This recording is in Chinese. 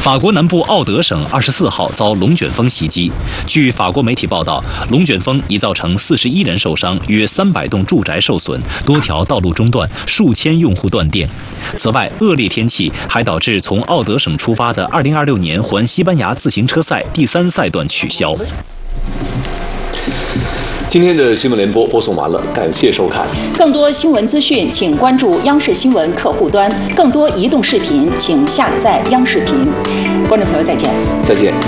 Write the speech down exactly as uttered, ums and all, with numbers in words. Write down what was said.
法国南部奥德省二十四号遭龙卷风袭击。据法国媒体报道，龙卷风已造成四十一人受伤，约三百栋住宅受损，多条道路中断，数千用户断电。此外，恶劣天气还导致从奥德省出发的二零二六年环西班牙自行车赛第三赛段取消。 今天的新闻联播播送完了，感谢收看。 更多新闻资讯，请关注央视新闻客户端；更多移动视频，请下载央视频。观众朋友，再见。 再见。